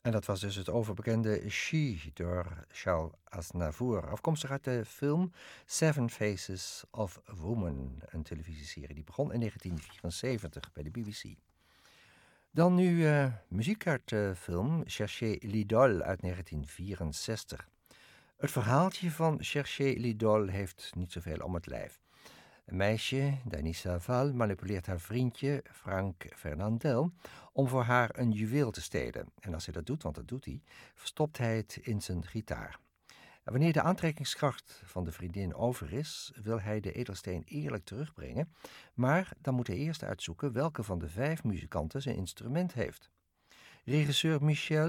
En dat was dus het overbekende She door Charles Aznavour, afkomstig uit de film Seven Faces of Woman, een televisieserie die begon in 1974 bij de BBC. Dan nu muziek uit de film Cherchez l'idole uit 1964. Het verhaaltje van Cherchez l'idole heeft niet zoveel om het lijf. Een meisje, Danisa Val, manipuleert haar vriendje Frank Fernandel om voor haar een juweel te stelen. En als hij dat doet, want dat doet hij, verstopt hij het in zijn gitaar. En wanneer de aantrekkingskracht van de vriendin over is, wil hij de edelsteen eerlijk terugbrengen, maar dan moet hij eerst uitzoeken welke van de 5 muzikanten zijn instrument heeft. Regisseur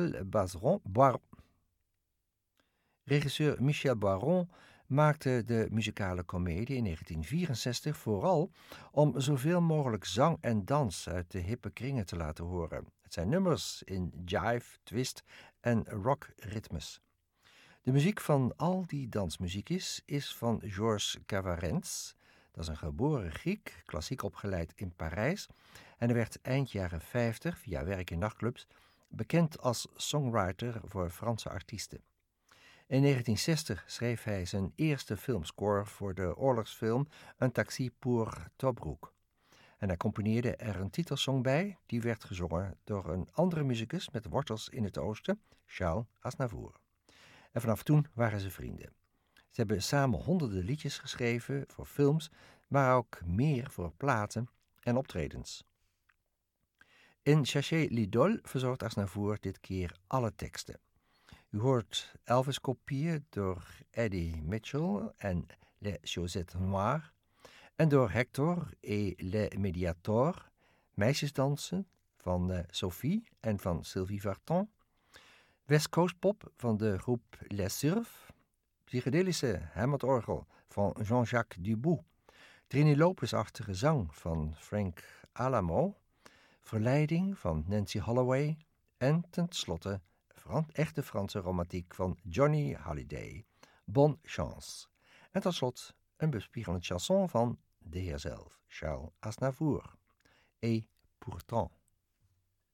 Michel Baron maakte de muzikale komedie in 1964 vooral om zoveel mogelijk zang en dans uit de hippe kringen te laten horen. Het zijn nummers in jive, twist en rockritmes. De muziek van al die dansmuziekjes is van Georges Cavarens. Dat is een geboren Griek, klassiek opgeleid in Parijs. En hij werd eind jaren 50, via werk in nachtclubs, bekend als songwriter voor Franse artiesten. In 1960 schreef hij zijn eerste filmscore voor de oorlogsfilm Un taxi pour Tobruk. En hij componeerde er een titelsong bij, die werd gezongen door een andere muzikus met wortels in het oosten, Charles Aznavour. En vanaf toen waren ze vrienden. Ze hebben samen honderden liedjes geschreven voor films, maar ook meer voor platen en optredens. In Cherchez l'idole verzorgt Aznavour dit keer alle teksten. U hoort Elvis-kopieën door Eddie Mitchell en Les Chaussettes Noires en door Hector et les Mediators, meisjesdansen van Sophie en van Sylvie Vartan, West Coast Pop van de groep Les Surf, psychedelische Hammond-orgel van Jean-Jacques Dubut, Trini Lopez-achtige zang van Frank Alamo, verleiding van Nancy Holloway en tenslotte echte Franse romantiek van Johnny Hallyday, Bonne Chance. En tot slot een bespiegelend chanson van de heer zelf, Charles Aznavour, Et pourtant.